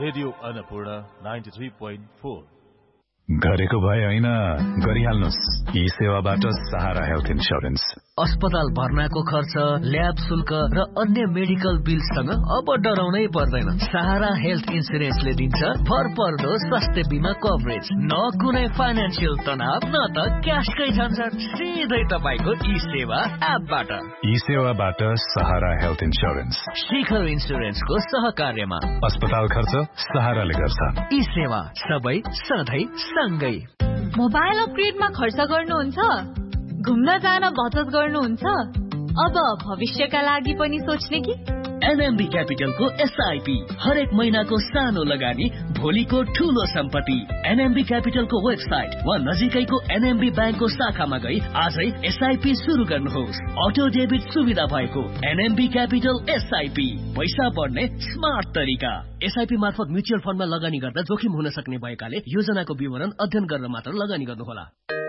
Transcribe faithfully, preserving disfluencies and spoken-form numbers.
Radio Annapurna ninety three point four. गरेको भए होइन, गरिहाल्नुस् यी सेवाबाट सहारा हेल्थ इन्स्योरेन्स। अस्पताल भर्नाको खर्च, ल्याब शुल्क र अन्य मेडिकल बिलसँग अब डराउनै पर्दैन। सहारा हेल्थ इन्स्योरेन्सले दिन्छ भरपर्दो स्वास्थ्य बिमा कभरेज, न कुनै फाइनान्सियल तनाव, न त क्यासकै झन्झट, सिधै तपाईको ई सेवा एपबाट। ई सेवाबाट सहारा हेल्थ इन्स्योरेन्स, शिखर इन्स्योरेन्सको सहकार्यमा। अस्पताल खर्च सहाराले गर्छ। ई सेवा सबै सधैँ सँगै। मोबाइल अपग्रेडमा खर्च गर्नुहुन्छ, घुम्न जान बचत गर्नुहुन्छ, अब भविष्यका लागि पनि सोच्ने कि? एनएमबी क्यापिटलको एसआईपी हरेक महिनाको सानो लगानी, भोलिको ठूलो सम्पत्ति। एनएमबी क्यापिटलको वेबसाइट वा नजिकैको एनएमबी ब्याङ्कको शाखामा गई आजै एसआईपी सुरु गर्नुहोस्। अटो डेबिट सुविधा भएको एनएमबी क्यापिटल एसआईपी, पैसा बढ्ने स्मार्ट तरिका। एसआईपी मार्फत म्युचुअल फन्डमा लगानी गर्दा जोखिम हुन सक्ने भएकाले योजनाको विवरण अध्ययन गरेर मात्र लगानी गर्नुहोला।